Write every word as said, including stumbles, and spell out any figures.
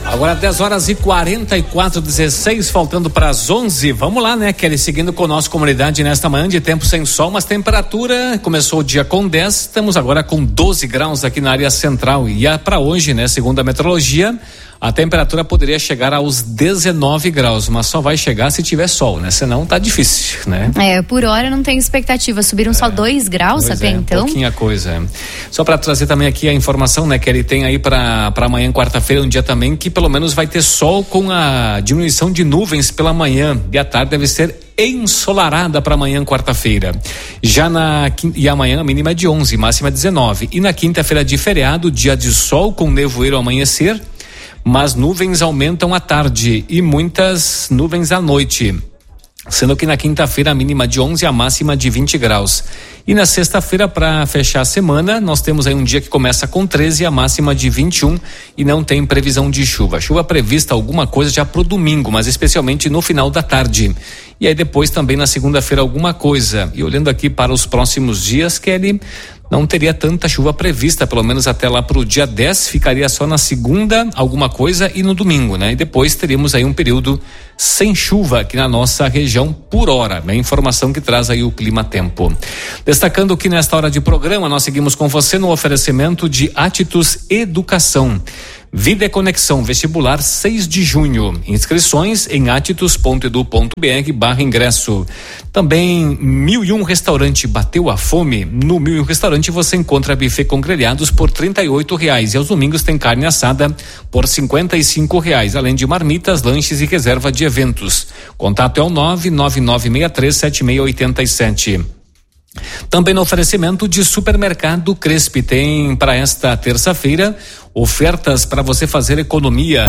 Agora dez horas e quarenta e quatro, dezesseis, faltando para as onze. Vamos lá, né, Kelly? Seguindo com a nossa comunidade nesta manhã de tempo sem sol, mas temperatura começou o dia com dez, estamos agora com doze graus aqui na área central. E para hoje, né, segundo a meteorologia, a temperatura poderia chegar aos dezenove graus, mas só vai chegar se tiver sol, né? Senão tá difícil, né? É, por hora não tem expectativa. Subiram é, só dois graus até é, então. Pouquinha coisa. Só para trazer também aqui a informação, né, que ele tem aí para para amanhã, quarta-feira, um dia também que pelo menos vai ter sol com a diminuição de nuvens pela manhã. E à tarde deve ser ensolarada para amanhã, quarta-feira. Já na e amanhã a mínima é de onze, máxima dezenove. E na quinta-feira de feriado, dia de sol com nevoeiro ao amanhecer, mas nuvens aumentam à tarde e muitas nuvens à noite, sendo que na quinta-feira a mínima de onze, a máxima de vinte graus. E na sexta-feira, para fechar a semana, nós temos aí um dia que começa com treze, a máxima de vinte e um, e não tem previsão de chuva. Chuva prevista alguma coisa já pro domingo, mas especialmente no final da tarde. E aí depois também na segunda-feira alguma coisa. E olhando aqui para os próximos dias, Kelly, não teria tanta chuva prevista, pelo menos até lá pro dia dez, ficaria só na segunda alguma coisa e no domingo, né? E depois teríamos aí um período sem chuva aqui na nossa região por hora, né? Informação que traz aí o Clima Tempo. Destacando que nesta hora de programa nós seguimos com você no oferecimento de Attitus Educação. Vida e Conexão Vestibular seis de junho. Inscrições em attitus ponto edu ponto br barra ingresso. Também Mil e Um Restaurante bateu a fome. No Mil e Um Restaurante você encontra buffet com grelhados por trinta e oito reais e aos domingos tem carne assada por cinquenta e cinco reais, além de marmitas, lanches e reserva de eventos. Contato é o nove nove nove seis três sete seis oito sete. Também no oferecimento de Supermercado Crespi tem para esta terça-feira ofertas para você fazer economia.